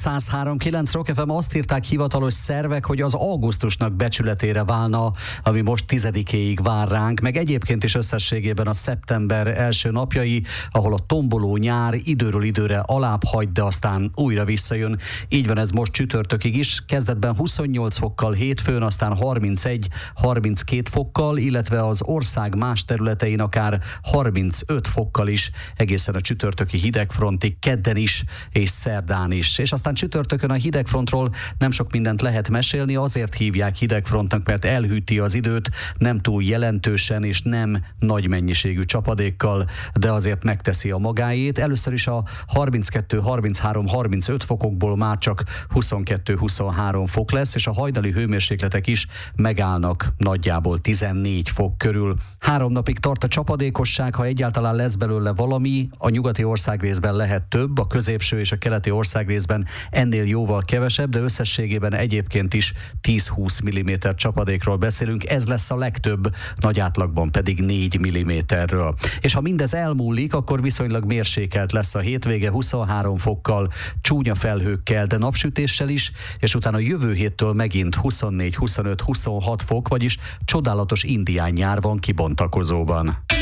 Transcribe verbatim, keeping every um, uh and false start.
száz három egész kilenc Rock ef em, azt írták hivatalos szervek, hogy az augusztusnak becsületére válna, ami most tizedikéig vár ránk, meg egyébként is összességében a szeptember első napjai, ahol a tomboló nyár időről időre alább hagy, de aztán újra visszajön. Így van ez most csütörtökig is, kezdetben huszonnyolc fokkal hétfőn, aztán harmincegy harminckét fokkal, illetve az ország más területein akár harmincöt fokkal is, egészen a csütörtöki hidegfrontig, kedden is és szerdán is. És aztán csütörtökön a hidegfrontról nem sok mindent lehet mesélni, azért hívják hidegfrontnak, mert elhűti az időt, nem túl jelentősen és nem nagy mennyiségű csapadékkal, de azért megteszi a magáét. Először is a harminckettő harminchárom harmincöt fokokból már csak huszonkettő huszonhárom fok lesz, és a hajnali hőmérsékletek is megállnak nagyjából tizennégy fok körül. Három napig tart a csapadékosság, ha egyáltalán lesz belőle valami, a nyugati országrészben lehet több, a középső és a keleti országrészben ennél jóval kevesebb, de összességében egyébként is tíz-húsz milliméter csapadékról beszélünk, ez lesz a legtöbb, nagy átlagban pedig négy milliméterről. És ha mindez elmúlik, akkor viszonylag mérsékelt lesz a hétvége, huszonhárom fokkal, csúnya felhőkkel, de napsütéssel is, és utána jövő héttől megint huszonnégy, huszonöt, huszonhat fok, vagyis csodálatos indián nyár van kibontakozóban.